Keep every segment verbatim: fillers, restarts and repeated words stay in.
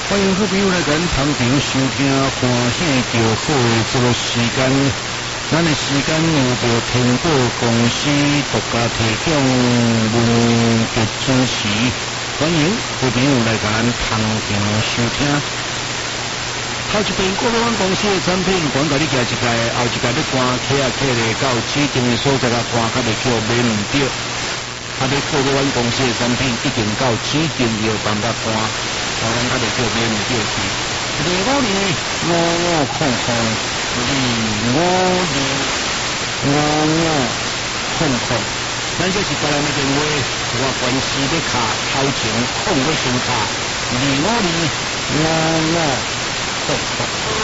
欢迎好朋友来咱旁边收听欢喜着好的这个时间，咱的时间由着天宝公司独家提供文节主持，欢迎好朋友来咱旁边收听。头一遍国湾公司的产品，管甲你加一届，后一届你关客啊客咧到指定的所在甲关，较袂叫买唔着。啊，你国湾公司的产品一定到指定药房甲关。我讲他哋叫咩唔叫佢？二五年五五空空，二五年五五空空。咱这是别人的电话，我关系要卡头前空要先卡，二五年五五空空。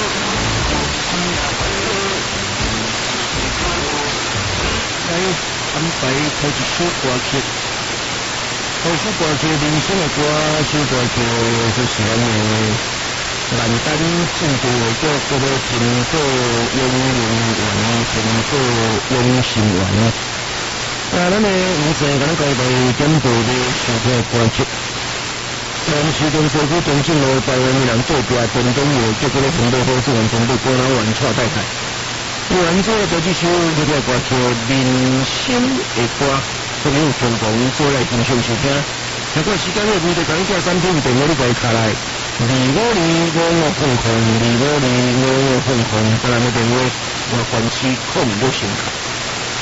来安排头一首歌曲。头首歌曲人生的歌，首歌曲就是咱的兰丹进步叫叫做苹果永永园，苹果永心园。啊，咱的有钱甲咱交代点播的收听的歌曲。长时间社区中正路台湾的人做标电动药，结果咧很多好事完全被果然完错太太。完做这几首这个歌曲人生的歌。朋友共同做来欣赏收听，如果时间有未得讲这产品，电话你可以卡来二五二五五空空，二五二五五空空，咱们的电话我关系空无先卡。